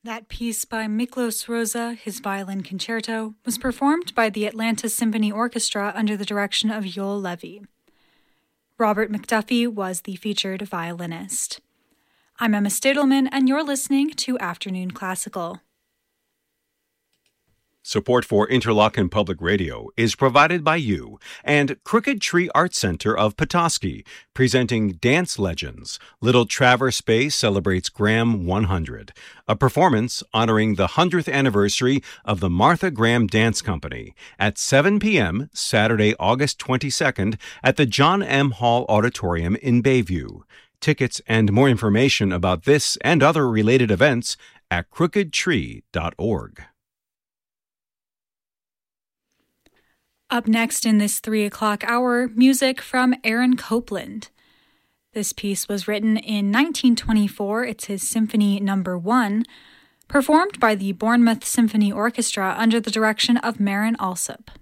That piece by Miklos Rosa, his violin concerto, was performed by the Atlanta Symphony Orchestra under the direction of Yoel Levy. Robert McDuffie was the featured violinist. I'm Emma Stadelman, and you're listening to Afternoon Classical. Support for Interlochen Public Radio is provided by you and Crooked Tree Art Center of Petoskey, presenting Dance Legends. Little Traverse Bay celebrates Graham 100, a performance honoring the 100th anniversary of the Martha Graham Dance Company at 7 p.m. Saturday, August 22nd at the John M. Hall Auditorium in Bayview. Tickets and more information about this and other related events at crookedtree.org. Up next in this 3 o'clock hour, music from Aaron Copland. This piece was written in 1924. It's his Symphony No. 1, performed by the Bournemouth Symphony Orchestra under the direction of Marin Alsop.